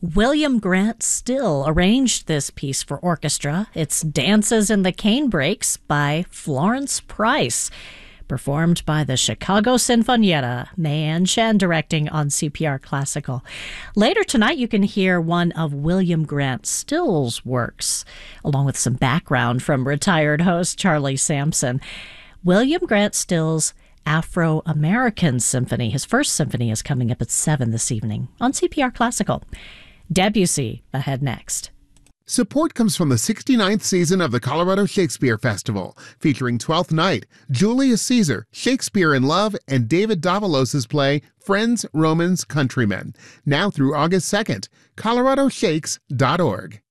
William Grant Still arranged this piece for orchestra. It's Dances in the Canebrakes by Florence Price, performed by the Chicago Sinfonietta, Mayan Chen directing on CPR Classical. Later tonight, you can hear one of William Grant Still's works, along with some background from retired host Charlie Sampson. William Grant Still's Afro-American Symphony. His first symphony is coming up at 7 this evening on CPR Classical. Debussy ahead next. Support comes from the 69th season of the Colorado Shakespeare Festival, featuring Twelfth Night, Julius Caesar, Shakespeare in Love, and David Davalos' play Friends, Romans, Countrymen. Now through August 2nd, coloradoshakes.org.